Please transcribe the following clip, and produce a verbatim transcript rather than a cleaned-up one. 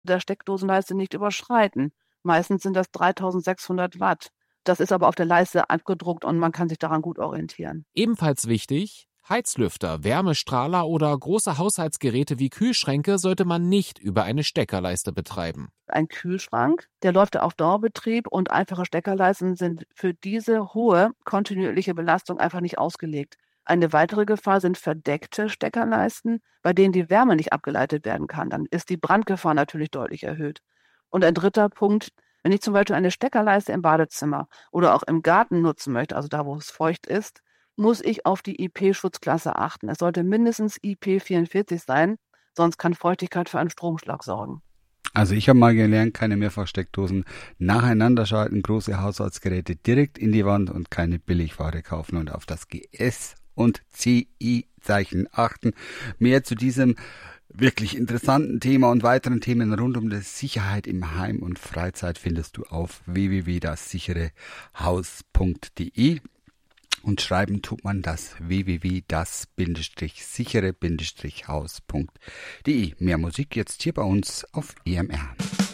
der Steckdosenleiste nicht überschreiten. Meistens sind das dreitausendsechshundert Watt. Das ist aber auf der Leiste abgedruckt und man kann sich daran gut orientieren. Ebenfalls wichtig: Heizlüfter, Wärmestrahler oder große Haushaltsgeräte wie Kühlschränke sollte man nicht über eine Steckerleiste betreiben. Ein Kühlschrank, der läuft auf Dauerbetrieb und einfache Steckerleisten sind für diese hohe kontinuierliche Belastung einfach nicht ausgelegt. Eine weitere Gefahr sind verdeckte Steckerleisten, bei denen die Wärme nicht abgeleitet werden kann. Dann ist die Brandgefahr natürlich deutlich erhöht. Und ein dritter Punkt: Wenn ich zum Beispiel eine Steckerleiste im Badezimmer oder auch im Garten nutzen möchte, also da, wo es feucht ist, muss ich auf die I P-Schutzklasse achten. Es sollte mindestens I P vierundvierzig sein, sonst kann Feuchtigkeit für einen Stromschlag sorgen. Also ich habe mal gelernt, keine Mehrfachsteckdosen nacheinander schalten, große Haushaltsgeräte direkt in die Wand und keine Billigware kaufen und auf das G S und C I-Zeichen achten. Mehr zu diesem wirklich interessanten Thema und weiteren Themen rund um die Sicherheit im Heim und Freizeit findest du auf w w w punkt das sichere haus punkt d e und schreiben tut man das w w w punkt das sichere haus punkt d e. Mehr Musik jetzt hier bei uns auf E M R.